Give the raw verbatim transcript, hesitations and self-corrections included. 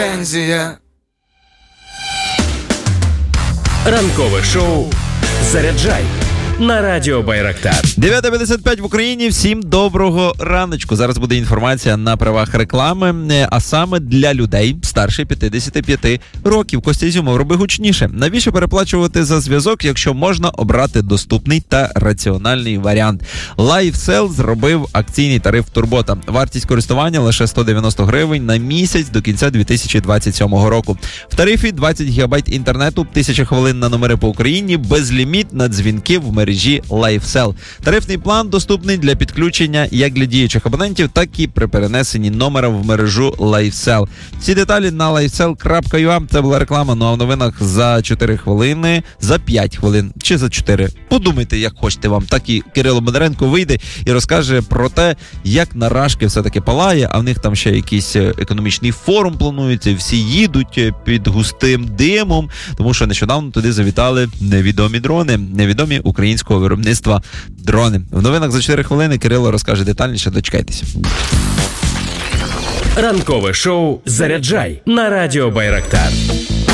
Пензія. Ранкове шоу «Заряджай» на радіо Байрактар. дев'ята п'ятдесят п'ять в Україні. Всім доброго раночку. Зараз буде інформація на правах реклами, а саме для людей старше п'ятдесят п'ять років. Костя Ізюмов, роби гучніше. Навіщо переплачувати за зв'язок, якщо можна обрати доступний та раціональний варіант? LifeCell зробив акційний тариф Турбота. Вартість користування лише сто дев'яносто гривень на місяць до кінця дві тисячі двадцять сьомого року. В тарифі двадцять гігабайт інтернету, тисяча хвилин на номери по Україні, безліміт на дзвінки в мережі LifeCell. Тарифний план доступний для підключення як для діючих абонентів, так і при перенесенні номера в мережу LifeCell. Всі деталі на лайфсел крапка ю а. Це була реклама, ну а в новинах за чотири хвилини, за п'ять хвилин чи за чотири. Подумайте, як хочете вам. Так і Кирило Бондаренко вийде і розкаже про те, як на Рашки все-таки палає, а в них там ще якийсь економічний форум планується, всі їдуть під густим димом, тому що нещодавно туди завітали невідомі дрони, невідомі українського виробництва дрони. В новинах за чотири хвилини Кирило розкаже детальніше, дочекайтеся. Ранкове шоу «Заряджай» на радіо Байрактар.